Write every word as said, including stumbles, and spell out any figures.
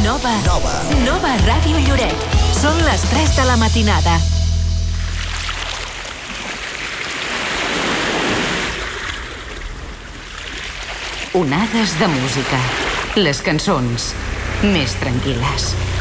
Nova. Nova. Nova Ràdio Lloret. Són les tres de la matinada. Onades de música. Les cançons més tranquil·les.